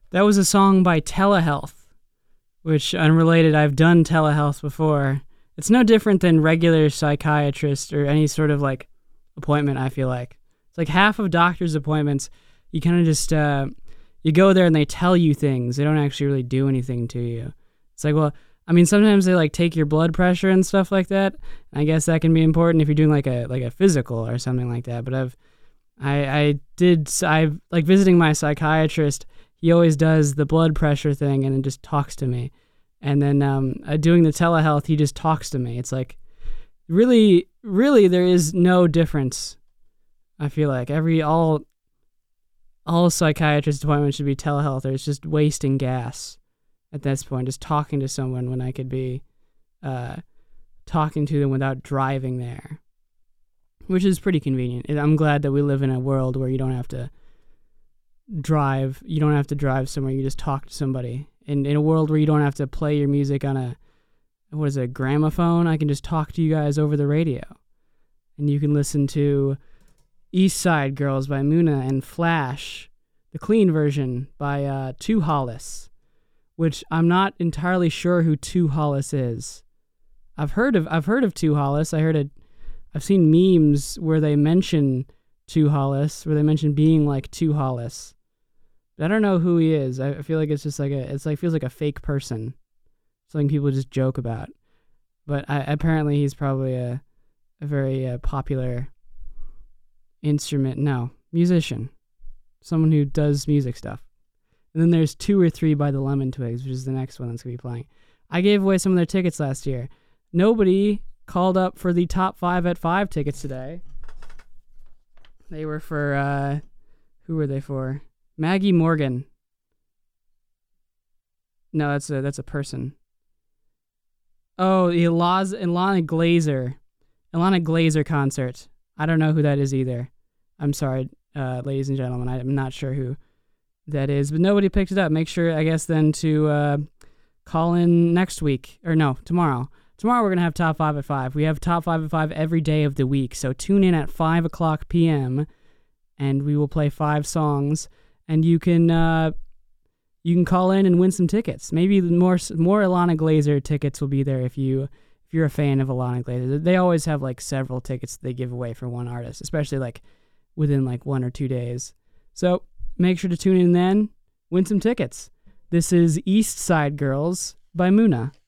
That was a song by Telehealth, which, unrelated, I've done telehealth before. It's no different than regular psychiatrist or any sort of like appointment, I feel like. It's like half of doctor's appointments, you kind of just, you go there and they tell you things. They don't actually really do anything to you. It's like, well, I mean, sometimes they like take your blood pressure and stuff like that. I guess that can be important if you're doing like a physical or something like that. But I like visiting my psychiatrist. He always does the blood pressure thing and then just talks to me. And then doing the telehealth, he just talks to me. It's like, really, there is no difference. I feel like all psychiatrist appointments should be telehealth, or it's just wasting gas at this point, just talking to someone when I could be talking to them without driving there, which is pretty convenient. And I'm glad that we live in a world where you don't have to drive. You don't have to drive somewhere. You just talk to somebody. In a world where you don't have to play your music on a gramophone, I can just talk to you guys over the radio. And you can listen to East Side Girls by Muna and Flash, the clean version by Tu Hollis, which I'm not entirely sure who Tu Hollis is. I've heard of Tu Hollis. I've seen memes where they mention Tu Hollis, where they mention being like Tu Hollis. I don't know who he is. I feel like it's just like feels like a fake person, something people just joke about. But apparently he's probably a very popular musician, someone who does music stuff. And then there's 2 or 3 by the Lemon Twigs, which is the next one that's gonna be playing. I gave away some of their tickets last year. Nobody called up for the top 5 at 5 tickets today. They were for who were they for? Maggie Morgan. No, that's a person. Oh, the Ilana Glazer concert. I don't know who that is either. I'm sorry, ladies and gentlemen. I'm not sure who that is, but nobody picked it up. Make sure, I guess, then to call in next week. Or no, tomorrow. Tomorrow we're going to have Top 5 at 5. We have Top 5 at 5 every day of the week, so tune in at 5 o'clock p.m., and we will play 5 songs. And you can call in and win some tickets. Maybe more Ilana Glazer tickets will be there if you're a fan of Ilana Glazer. They always have like several tickets they give away for one artist, especially like within like 1 or 2 days. So make sure to tune in then, win some tickets. This is East Side Girls by Muna.